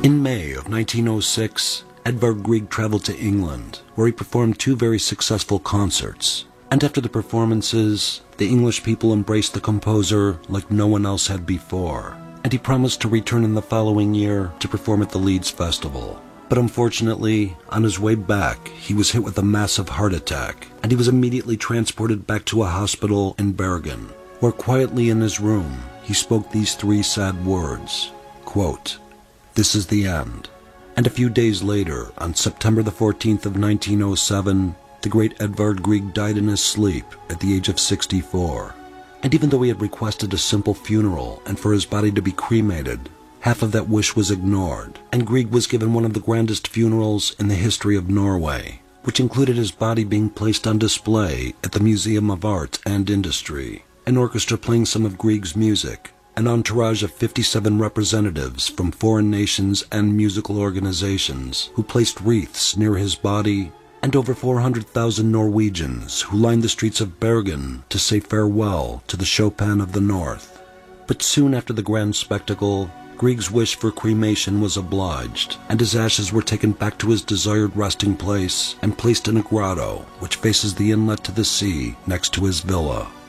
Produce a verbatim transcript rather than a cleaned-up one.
In May of nineteen oh six, Edvard Grieg traveled to England, where he performed two very successful concerts. And after the performances, the English people embraced the composer like no one else had before, and he promised to return in the following year to perform at the Leeds Festival. But unfortunately, on his way back, he was hit with a massive heart attack, and he was immediately transported back to a hospital in Bergen, where quietly in his room, he spoke these three sad words, quote, "This is the end." And a few days later, on September the fourteenth of nineteen oh seven, the great Edvard Grieg died in his sleep at the age of sixty-four. And even though he had requested a simple funeral and for his body to be cremated, half of that wish was ignored, and Grieg was given one of the grandest funerals in the history of Norway, which included his body being placed on display at the Museum of Art and Industry, an orchestra playing some of Grieg's music, an entourage of fifty-seven representatives from foreign nations and musical organizations who placed wreaths near his body, and over four hundred thousand Norwegians who lined the streets of Bergen to say farewell to the Chopin of the North. But soon after the grand spectacle, Grieg's wish for cremation was obliged, and his ashes were taken back to his desired resting place and placed in a grotto which faces the inlet to the sea next to his villa.